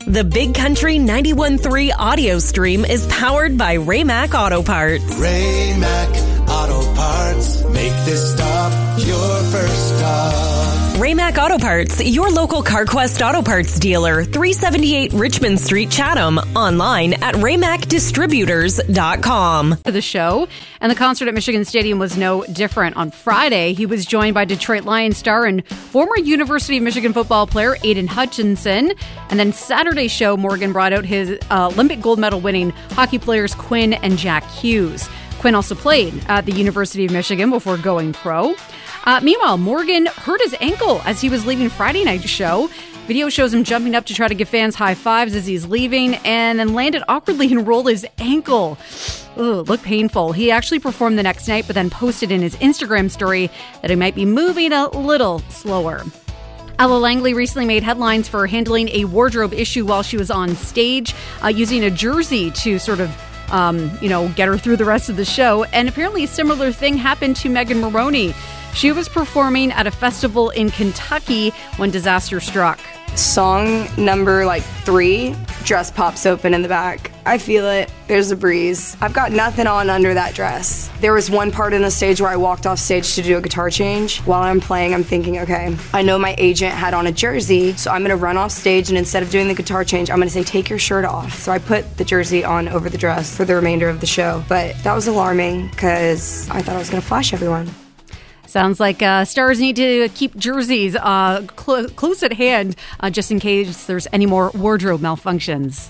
The Big Country 91.3 audio stream is powered by Raymac Auto Parts. Raymac Auto Parts. Make this stop your first stop. Raymac Auto Parts, your local CarQuest Auto Parts dealer, 378 Richmond Street, Chatham. Online at RaymacDistributors.com. The show and the concert at Michigan Stadium was no different. On Friday, he was joined by Detroit Lions star and former University of Michigan football player Aiden Hutchinson. And then Saturday's show, Morgan brought out his Olympic gold medal winning hockey players Quinn and Jack Hughes. Quinn also played at the University of Michigan before going pro. Meanwhile, Morgan hurt his ankle as he was leaving Friday night's show. Video shows him jumping up to try to give fans high fives as he's leaving and then landed awkwardly and rolled his ankle. Ugh, looked painful. He actually performed the next night, but then posted in his Instagram story that he might be moving a little slower. Ella Langley recently made headlines for handling a wardrobe issue while she was on stage, using a jersey to sort of get her through the rest of the show. And apparently a similar thing happened to Megan Moroney. She was performing at a festival in Kentucky when disaster struck. Song number 3, dress pops open in the back. I feel it. There's a breeze. I've got nothing on under that dress. There was one part in the stage where I walked off stage to do a guitar change. While I'm playing, I'm thinking, okay, I know my agent had on a jersey, so I'm going to run off stage, and instead of doing the guitar change, I'm going to say, take your shirt off. So I put the jersey on over the dress for the remainder of the show. But that was alarming because I thought I was going to flash everyone. Sounds like stars need to keep jerseys close at hand just in case there's any more wardrobe malfunctions.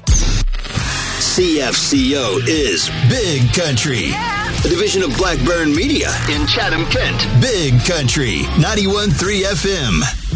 CFCO is Big Country, a division of Blackburn Media in Chatham, Kent. Big Country, 91.3 FM.